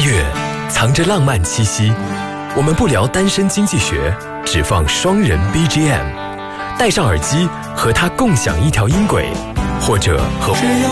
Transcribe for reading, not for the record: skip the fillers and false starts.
乐藏着浪漫气息，我们不聊单身经济学，只放双人 BGM， 戴上耳机和他共享一条音轨，或者和